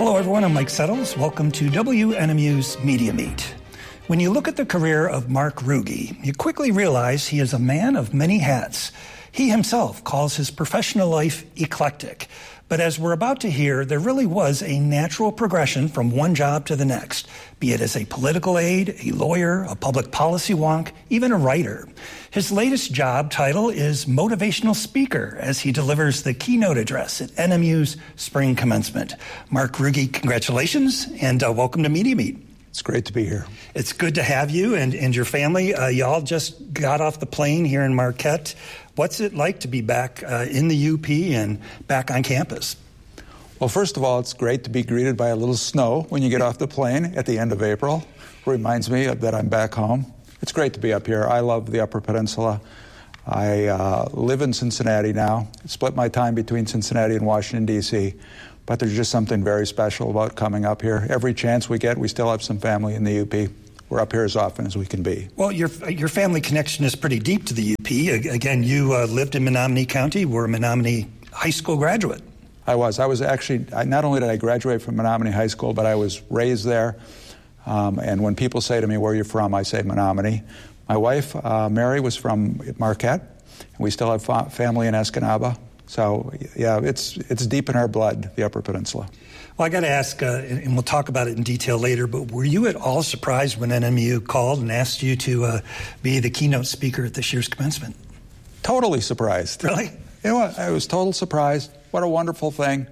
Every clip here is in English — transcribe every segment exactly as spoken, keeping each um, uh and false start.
Hello, everyone. I'm Mike Settles. Welcome to W N M U's Media Meet. When you look at the career of Mark Ruge, you quickly realize he is a man of many hats. He himself calls his professional life eclectic. But as we're about to hear, there really was a natural progression from one job to the next, be it as a political aide, a lawyer, a public policy wonk, even a writer. His latest job title is motivational speaker as he delivers the keynote address at N M U's spring commencement. Mark Ruge, congratulations, and uh, welcome to Media Meet. It's great to be here. It's good to have you and, and your family. Uh, y'all just got off the plane here in Marquette. What's it like to be back uh, in the U P and back on campus? Well, first of all, it's great to be greeted by a little snow when you get off the plane at the end of April. Reminds me that I'm back home. It's great to be up here. I love the Upper Peninsula. I uh, live in Cincinnati now. I split my time between Cincinnati and Washington, D C, but there's just something very special about coming up here. Every chance we get, we still have some family in the U P. We're up here as often as we can be. Well, your your family connection is pretty deep to the U P. Again, you uh, lived in Menominee County, were a Menominee High School graduate. I was. I was actually, not only did I graduate from Menominee High School, but I was raised there. Um, and when people say to me, where are you from? I say Menominee. My wife, uh, Mary, was from Marquette. And we still have fa- family in Escanaba. So, yeah, it's it's deep in our blood, the Upper Peninsula. Well, I got to ask, uh, and we'll talk about it in detail later, but were you at all surprised when N M U called and asked you to uh, be the keynote speaker at this year's commencement? Totally surprised. Really? You know what? I was total surprised. What a wonderful thing.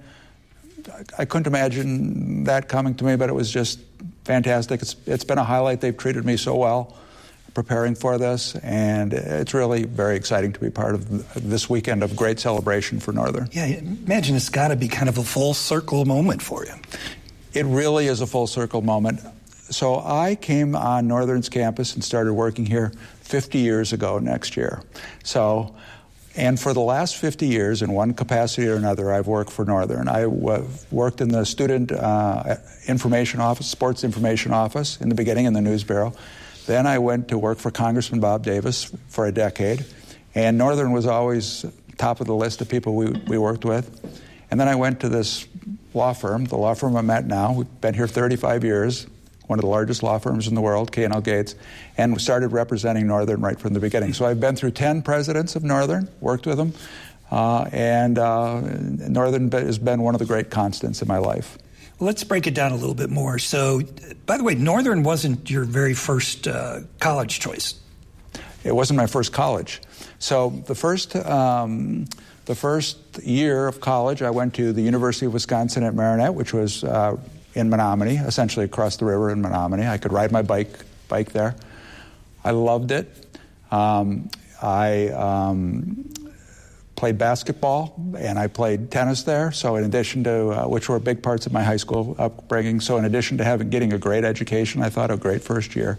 I couldn't imagine that coming to me, but it was just fantastic. It's It's been a highlight. They've treated me so well preparing for this, and it's really very exciting to be part of this weekend of great celebration for Northern. Yeah, imagine it's got to be kind of a full circle moment for you. It really is a full circle moment. So I came on Northern's campus and started working here fifty years ago next year. So, and for the last fifty years, in one capacity or another, I've worked for Northern. I w- worked in the student uh, information office, sports information office in the beginning in the News Bureau. Then I went to work for Congressman Bob Davis for a decade, and Northern was always top of the list of people we, we worked with. And then I went to this law firm, the law firm I'm at now. We've been here thirty-five years, one of the largest law firms in the world, K and L Gates, and started representing Northern right from the beginning. So I've been through ten presidents of Northern, worked with them, uh, and uh, Northern has been one of the great constants in my life. Let's break it down a little bit more. So, by the way, Northern wasn't your very first uh, college choice. It wasn't my first college. So the first um, the first year of college, I went to the University of Wisconsin at Marinette, which was uh, in Menominee, essentially across the river in Menominee. I could ride my bike bike there. I loved it. Um, I um, played basketball, and I played tennis there. So in addition to, uh, which were big parts of my high school upbringing, so in addition to having getting a great education, I thought a great first year.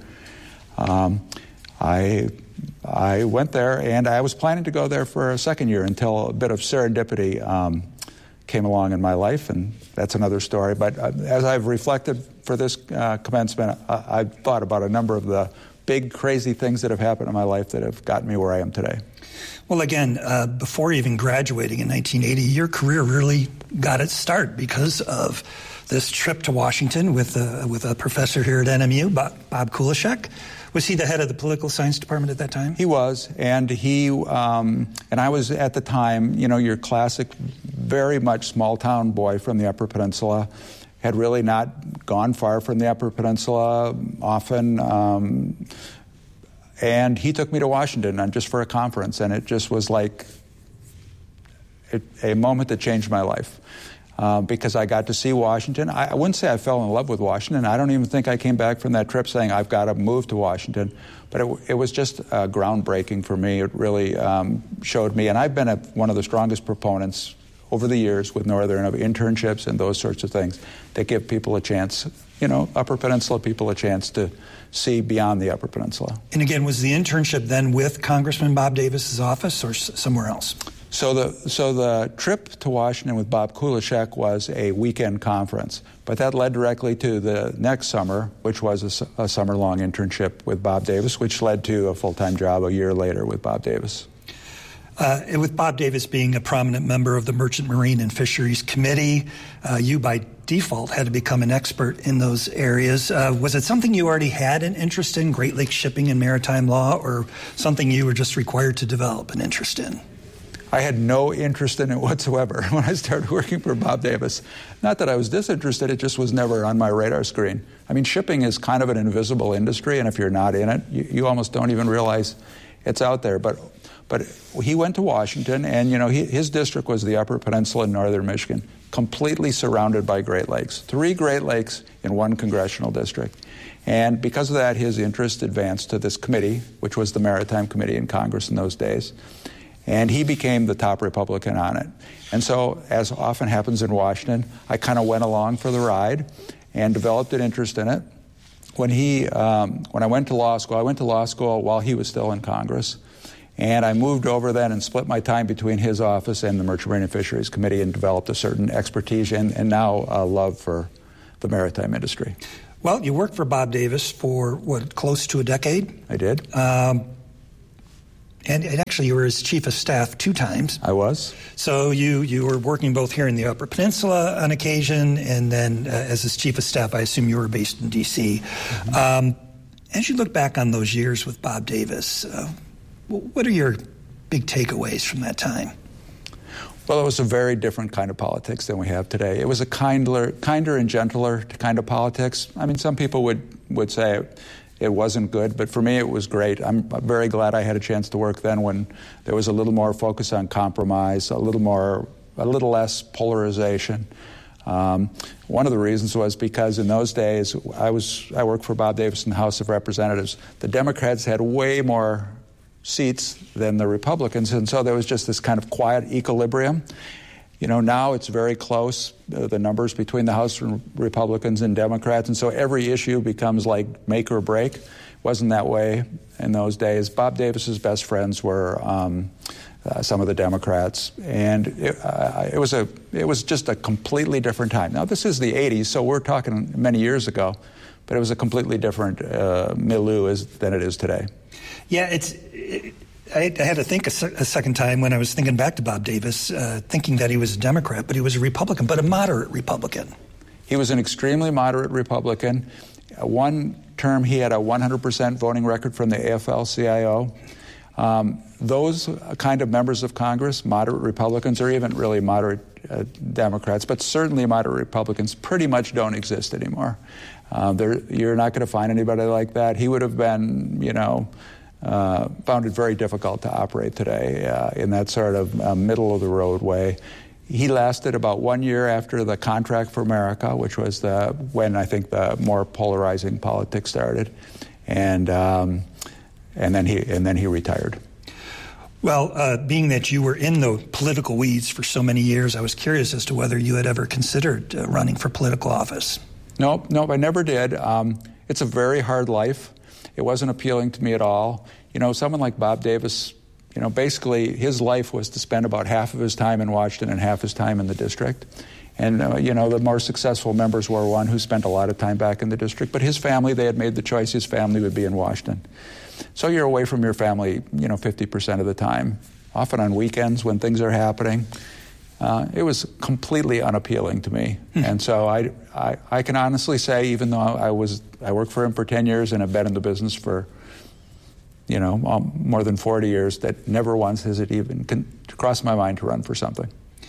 Um, I I went there, and I was planning to go there for a second year until a bit of serendipity um, came along in my life, and that's another story. But uh, as I've reflected for this uh, commencement, I, I've thought about a number of the big, crazy things that have happened in my life that have gotten me where I am today. Well, again, uh, before even graduating in nineteen eighty, your career really got its start because of this trip to Washington with uh, with a professor here at N M U, Bob, Bob Kulishek. Was he the head of the political science department at that time? He was, and he um, and I was at the time, you know, your classic, very much small town boy from the Upper Peninsula. Had really not gone far from the Upper Peninsula often. Um, And he took me to Washington just for a conference, and it just was like it, a moment that changed my life uh, because I got to see Washington. I, I wouldn't say I fell in love with Washington. I don't even think I came back from that trip saying I've got to move to Washington. But it, it was just uh, groundbreaking for me. It really um, showed me, and I've been a, one of the strongest proponents over the years with Northern of internships and those sorts of things that give people a chance, you know, Upper Peninsula people a chance to see beyond the Upper Peninsula. And again, was the internship then with Congressman Bob Davis's office or s- somewhere else? So the so the trip to Washington with Bob Kulishek was a weekend conference, but that led directly to the next summer, which was a, a summer-long internship with Bob Davis, which led to a full-time job a year later with Bob Davis. Uh, and with Bob Davis being a prominent member of the Merchant Marine and Fisheries Committee, uh, you by default had to become an expert in those areas. Uh, was it something you already had an interest in, Great Lakes shipping and maritime law, or something you were just required to develop an interest in? I had no interest in it whatsoever when I started working for Bob Davis. Not that I was disinterested, it just was never on my radar screen. I mean, shipping is kind of an invisible industry, and if you're not in it, you, you almost don't even realize it's out there. But but he went to Washington, and you know he, his district was the Upper Peninsula in northern Michigan, completely surrounded by Great Lakes. Three Great Lakes in one congressional district. And because of that, his interest advanced to this committee, which was the Maritime Committee in Congress in those days. And he became the top Republican on it. And so, as often happens in Washington, I kind of went along for the ride and developed an interest in it. When he, um, when I went to law school, I went to law school while he was still in Congress. And I moved over then and split my time between his office and the Merchant Marine and Fisheries Committee and developed a certain expertise and, and now a love for the maritime industry. Well, you worked for Bob Davis for, what, close to a decade? I did. Um, And, and actually, you were his chief of staff two times. I was. So you, you were working both here in the Upper Peninsula on occasion, and then uh, as his chief of staff, I assume you were based in D C Mm-hmm. Um, as you look back on those years with Bob Davis, uh, what are your big takeaways from that time? Well, it was a very different kind of politics than we have today. It was a kinder, kinder and gentler kind of politics. I mean, some people would, would say it wasn't good, but for me it was great. I'm very glad I had a chance to work then when there was a little more focus on compromise, a little more, a little less polarization. Um, one of the reasons was because in those days I was I worked for Bob Davis in the House of Representatives. The Democrats had way more seats than the Republicans, and so there was just this kind of quiet equilibrium. You know, now it's very close, uh, the numbers between the House Republicans and Democrats, and so every issue becomes like make or break. It wasn't that way in those days. Bob Davis's best friends were um, uh, some of the Democrats, and it, uh, it was a it was just a completely different time. Now, this is the eighties, so we're talking many years ago, but it was a completely different uh, milieu as, than it is today. Yeah, it's... It, I had to think a, se- a second time when I was thinking back to Bob Davis, uh, thinking that he was a Democrat, but he was a Republican, but a moderate Republican. He was an extremely moderate Republican. Uh, one term, he had a one hundred percent voting record from the A F L C I O. Um, those kind of members of Congress, moderate Republicans, or even really moderate uh, Democrats, but certainly moderate Republicans, pretty much don't exist anymore. Uh, you're not going to find anybody like that. He would have been, you know, Uh, found it very difficult to operate today uh, in that sort of uh, middle-of-the-road way. He lasted about one year after the Contract for America, which was the, when I think the more polarizing politics started, and um, and then he and then he retired. Well, uh, being that you were in the political weeds for so many years, I was curious as to whether you had ever considered uh, running for political office. No, no, I never did. Um, it's a very hard life. It wasn't appealing to me at all. You know, someone like Bob Davis, you know, basically his life was to spend about half of his time in Washington and half his time in the district. And, uh, you know, the more successful members were one who spent a lot of time back in the district. But his family, they had made the choice his family would be in Washington. So you're away from your family, you know, fifty percent of the time, often on weekends when things are happening. Uh, it was completely unappealing to me. Hmm. And so I, I, I can honestly say, even though I was, I worked for him for ten years and have been in the business for, you know, um, more than forty years, that never once has it even con- crossed my mind to run for something.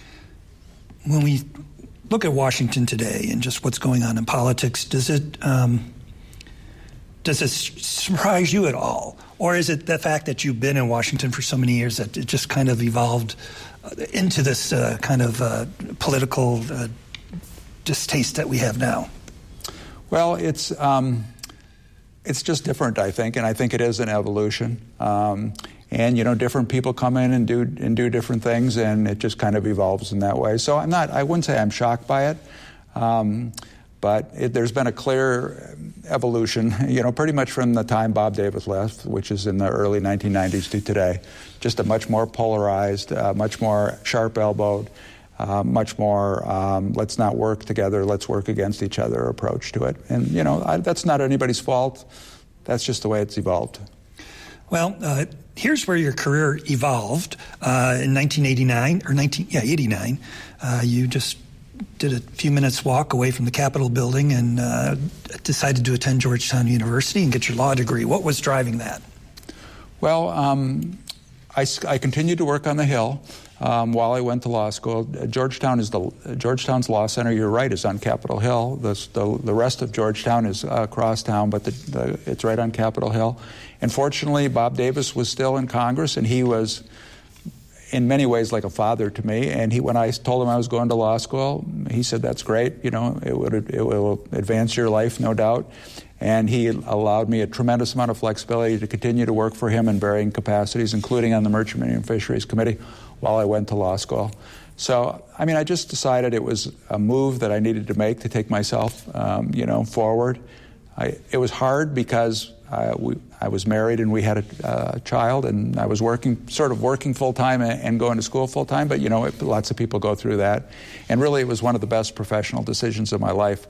When we look at Washington today and just what's going on in politics, does it, um, does it surprise you at all? Or is it the fact that you've been in Washington for so many years that it just kind of evolved into this uh, kind of uh, political uh, distaste that we have now? Well, it's um, it's just different, I think, and I think it is an evolution. Um, and you know, different people come in and do and do different things, and it just kind of evolves in that way. So I'm not. I wouldn't say I'm shocked by it, um, but it, there's been a clear evolution. You know, pretty much from the time Bob Davis left, which is in the early nineteen nineties, to today. Just a much more polarized, uh, much more sharp-elbowed, uh, much more um, let's not work together, let's work against each other approach to it. And, you know, I, that's not anybody's fault. That's just the way it's evolved. Well, uh, here's where your career evolved. Uh, in nineteen eighty-nine, or nineteen, yeah, eighty-nine, uh, you just did a few minutes walk away from the Capitol building and uh, decided to attend Georgetown University and get your law degree. What was driving that? Well, um, I, I continued to work on the Hill um, while I went to law school. Georgetown is the Georgetown's Law Center. You're right, is on Capitol Hill. The the, the rest of Georgetown is uh, across town, but the, the, it's right on Capitol Hill. And fortunately, Bob Davis was still in Congress, and he was, in many ways, like a father to me. And he, when I told him I was going to law school, he said, "That's great. You know, it would it will advance your life, no doubt." And he allowed me a tremendous amount of flexibility to continue to work for him in varying capacities, including on the Merchant Marine and Fisheries Committee while I went to law school. So, I mean, I just decided it was a move that I needed to make to take myself, um, you know, forward. I, it was hard because I, we, I was married and we had a uh, child, and I was working, sort of working full-time and, and going to school full-time, but, you know, it, lots of people go through that. And really, it was one of the best professional decisions of my life.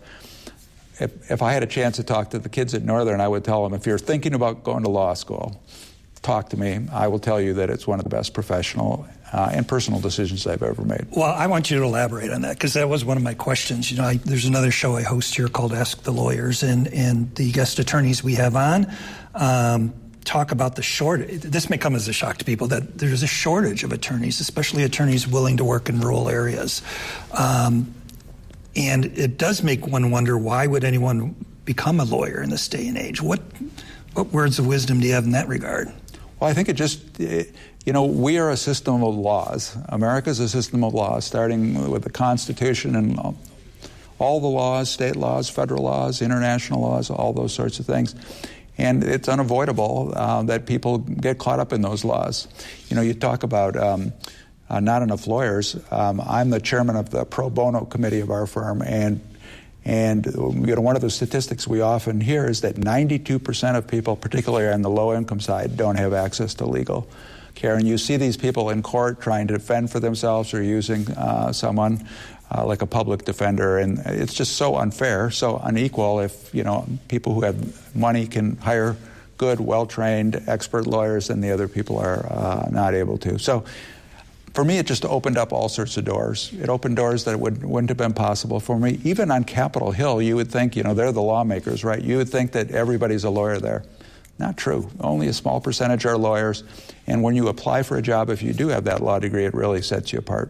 If, if I had a chance to talk to the kids at Northern, I would tell them, if you're thinking about going to law school, talk to me. I will tell you that it's one of the best professional uh, and personal decisions I've ever made. Well, I want you to elaborate on that, because that was one of my questions. You know, I, there's another show I host here called Ask the Lawyers, and, and the guest attorneys we have on um, talk about the shortage. This may come as a shock to people that there's a shortage of attorneys, especially attorneys willing to work in rural areas. Um, And it does make one wonder, why would anyone become a lawyer in this day and age? What what words of wisdom do you have in that regard? Well, I think it just, it, you know, we are a system of laws. America's a system of laws, starting with the Constitution and all the laws, state laws, federal laws, international laws, all those sorts of things. And it's unavoidable uh, that people get caught up in those laws. You know, you talk about... Um, Uh, not enough lawyers. Um, I'm the chairman of the pro bono committee of our firm, and and you know, one of the statistics we often hear is that ninety-two percent of people, particularly on the low-income side, don't have access to legal care. And you see these people in court trying to defend for themselves or using uh, someone uh, like a public defender, and it's just so unfair, so unequal. If you know people who have money can hire good, well-trained, expert lawyers, and the other people are uh, not able to. So. For me, it just opened up all sorts of doors. It opened doors that would, wouldn't have been possible for me. Even on Capitol Hill, you would think, you know, they're the lawmakers, right? You would think that everybody's a lawyer there. Not true. Only a small percentage are lawyers. And when you apply for a job, if you do have that law degree, it really sets you apart.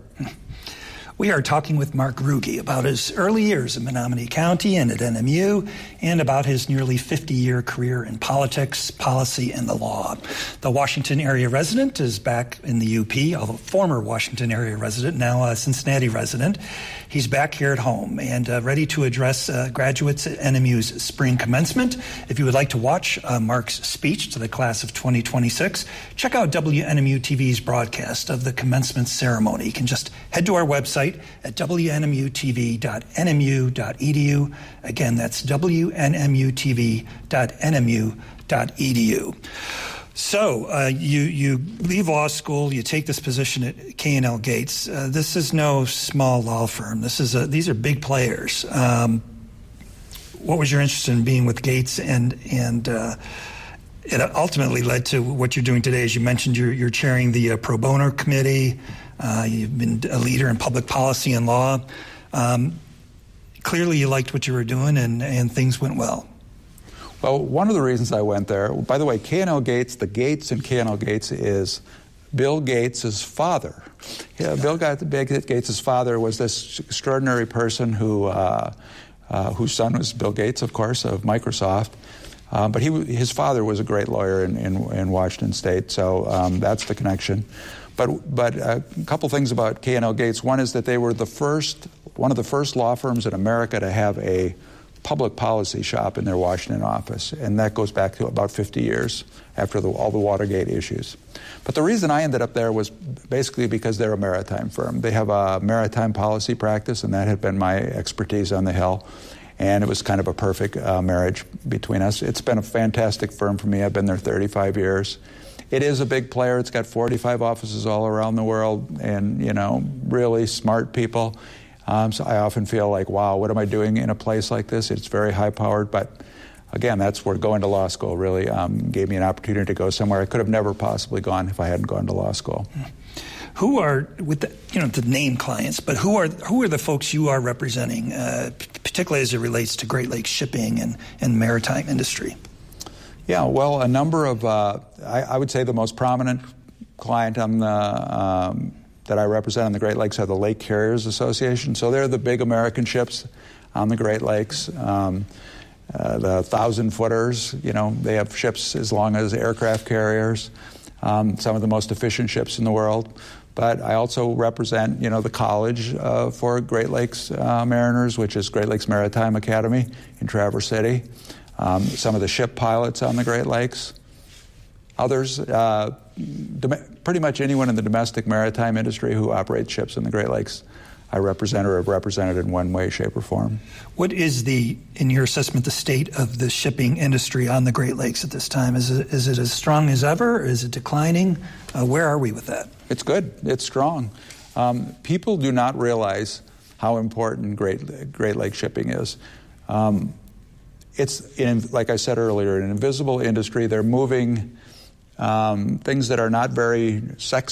We are talking with Mark Ruge about his early years in Menominee County and at N M U, and about his nearly fifty-year career in politics, policy, and the law. The Washington area resident is back in the U P, a former Washington area resident, now a Cincinnati resident. He's back here at home and uh, ready to address uh, graduates at N M U's spring commencement. If you would like to watch uh, Mark's speech to the class of twenty twenty-six, check out W N M U T V's broadcast of the commencement ceremony. You can just head to our website at W N M U T V dot N M U dot E D U. Again, that's W N M U T V dot N M U dot E D U. So uh, you you leave law school, you take this position at K and L Gates. Uh, this is no small law firm. This is a, these are big players. Um, what was your interest in being with Gates, and and uh, it ultimately led to what you're doing today? As you mentioned, you're you're chairing the uh, pro bono committee. Uh, you've been a leader in public policy and law. Um, clearly, you liked what you were doing, and, and things went well. Well, one of the reasons I went there, by the way, K and L Gates, the Gates in K and L Gates is Bill Gates' father. Yeah, Bill Gates' father was this extraordinary person who, uh, uh, whose son was Bill Gates, of course, of Microsoft. Um, but he, his father was a great lawyer in, in, in Washington State, so um, that's the connection. But but a couple things about K and L Gates. One is that they were the first, one of the first law firms in America to have a public policy shop in their Washington office, and that goes back to about fifty years after the, all the Watergate issues. But the reason I ended up there was basically because they're a maritime firm. They have a maritime policy practice, and that had been my expertise on the Hill. And it was kind of a perfect uh, marriage between us. It's been a fantastic firm for me. I've been there thirty-five years. It is a big player. It's got forty-five offices all around the world, and, you know, really smart people. Um, so I often feel like, wow, what am I doing in a place like this? It's very high-powered, but again, that's where going to law school really um, gave me an opportunity to go somewhere I could have never possibly gone if I hadn't gone to law school. Who are, with the, you know, the name clients, but who are who are the folks you are representing, uh, particularly as it relates to Great Lakes shipping and, and maritime industry? Yeah, well, a number of, uh, I, I would say the most prominent client on the, um, that I represent on the Great Lakes are the Lake Carriers Association. So they're the big American ships on the Great Lakes. Um, uh, the thousand-footers, you know, they have ships as long as aircraft carriers, um, some of the most efficient ships in the world. But I also represent, you know, the college uh, for Great Lakes uh, mariners, which is Great Lakes Maritime Academy in Traverse City. Um, some of the ship pilots on the Great Lakes. Others, uh, dom- pretty much anyone in the domestic maritime industry who operates ships in the Great Lakes, I represent or have represented in one way, shape, or form. What is the, in your assessment, the state of the shipping industry on the Great Lakes at this time? Is it, is it as strong as ever? Is it declining? Uh, where are we with that? It's good. It's strong. Um, people do not realize how important Great, Great Lake shipping is. Um, it's, in, like I said earlier, an invisible industry. They're moving um, things that are not very sexy